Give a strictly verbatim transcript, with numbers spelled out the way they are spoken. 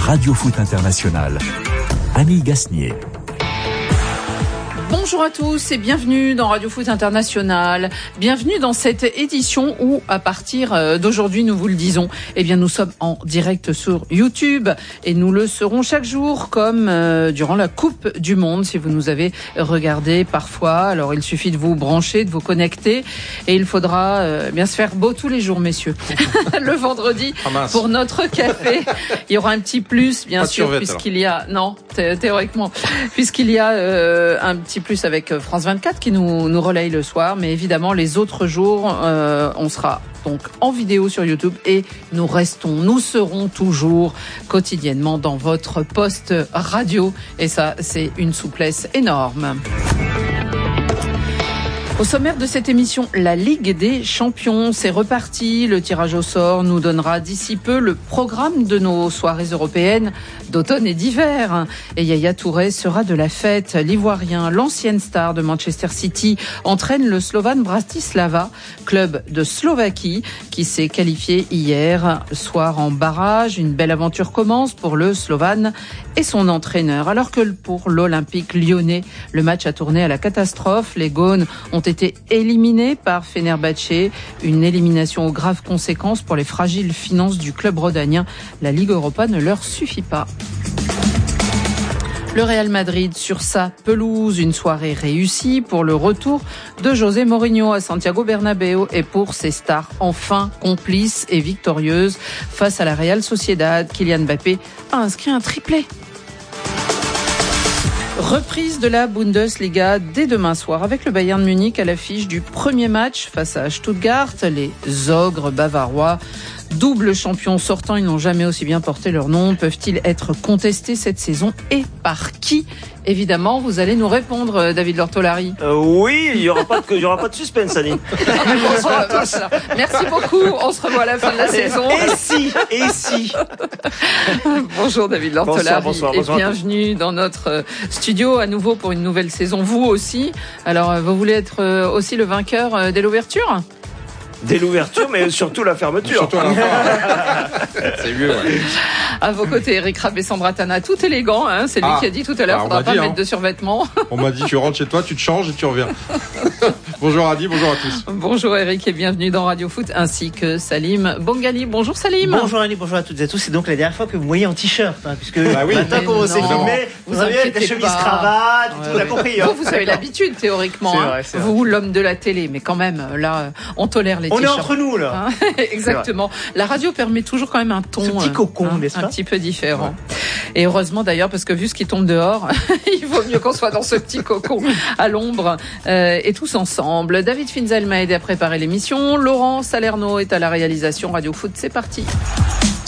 Radio Foot International. Annie Gasnier. Bonjour à tous et bienvenue dans Radio Foot International. Bienvenue dans cette édition où, à partir d'aujourd'hui, nous vous le disons, eh bien, nous sommes en direct sur YouTube et nous le serons chaque jour comme euh, durant la Coupe du Monde si vous nous avez regardé parfois. Alors, il suffit de vous brancher, de vous connecter et il faudra euh, bien se faire beau tous les jours, messieurs. Le vendredi, ah pour notre café, il y aura un petit plus, bien Pas sûr, survette, puisqu'il y a, non, thé- théoriquement, puisqu'il y a euh, un petit plus avec France vingt-quatre qui nous, nous relaye le soir, mais évidemment les autres jours euh, on sera donc en vidéo sur YouTube et nous restons, nous serons toujours quotidiennement dans votre poste radio et ça c'est une souplesse énorme. Au sommaire de cette émission, la Ligue des Champions, c'est reparti. Le tirage au sort nous donnera d'ici peu le programme de nos soirées européennes d'automne et d'hiver. Et Yaya Touré sera de la fête. L'Ivoirien, l'ancienne star de Manchester City, entraîne le Slovan Bratislava, club de Slovaquie, qui s'est qualifié hier soir en barrage. Une belle aventure commence pour le Slovan et son entraîneur. Alors que pour l'Olympique lyonnais, le match a tourné à la catastrophe. Les Gaunes ont été éliminés par Fenerbahçe, une élimination aux graves conséquences pour les fragiles finances du club rhodanien. La Ligue Europa ne leur suffit pas. Le Real Madrid sur sa pelouse, une soirée réussie pour le retour de José Mourinho à Santiago Bernabéu et pour ses stars enfin complices et victorieuses face à la Real Sociedad. Kylian Mbappé a inscrit un triplé. Reprise de la Bundesliga dès demain soir avec le Bayern Munich à l'affiche du premier match face à Stuttgart. Les ogres bavarois, double champions sortants, ils n'ont jamais aussi bien porté leur nom. Peuvent-ils être contestés cette saison et par qui ? Évidemment, vous allez nous répondre, David Lortolari. Euh, oui, il n'y aura pas de, il y aura pas de suspense, Annie. Bonsoir à tous. Merci beaucoup. On se revoit à la fin de la saison. Et si, et si. Bonjour David Lortolari. Bonsoir, bonsoir, bonsoir. Et bienvenue dans notre studio à nouveau pour une nouvelle saison. Vous aussi. Alors, vous voulez être aussi le vainqueur dès l'ouverture ? Dès l'ouverture, mais surtout la fermeture. Surtout à la fin. C'est mieux, ouais. À vos côtés, Eric Rapp et Sandra Tana, tout élégant, hein. C'est lui ah, qui a dit tout à l'heure, bah, faudra pas dit, mettre hein. de survêtements. On m'a dit, tu rentres chez toi, tu te changes et tu reviens. Bonjour Adi, bonjour à tous. Bonjour Eric et bienvenue dans Radio Foot, ainsi que Salim Bongali. Bonjour Salim. Bonjour Annie, bonjour à toutes et à tous. C'est donc la dernière fois que vous me voyez en t-shirt, hein, puisque bah oui. maintenant quand on s'est non, filmé, vous avez avec des chemises cravates, ouais, tout, on a ouais. compris. Hein. Bon, vous avez l'habitude théoriquement, c'est hein. vrai, c'est vous l'homme de la télé, mais quand même là, on tolère les on t-shirts. est entre nous là. Hein. Exactement. La radio permet toujours quand même un ton, ce petit cocon, hein, n'est-ce un pas petit peu différent. Ouais. Et heureusement d'ailleurs, parce que vu ce qui tombe dehors, il vaut mieux qu'on soit dans ce petit cocon à l'ombre euh, et tous ensemble. David Finzel m'a aidé à préparer l'émission. Laurent Salerno est à la réalisation. Radio Foot, c'est parti.